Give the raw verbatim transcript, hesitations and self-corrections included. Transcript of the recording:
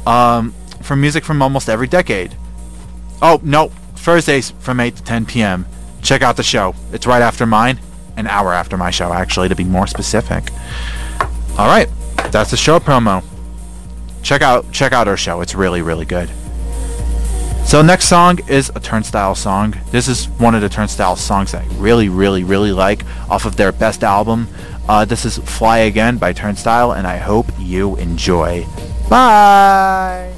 um, for music from almost every decade. Oh, no, Thursdays from eight to ten p.m. Check out the show. It's right after mine. An hour after my show, actually, to be more specific. All right, that's the show promo. Check out check out our show. It's really, really good. So next song is a Turnstile song. This is one of the Turnstile songs that I really, really, really like off of their best album. Uh, this is Fly Again by Turnstile, and I hope you enjoy. Bye!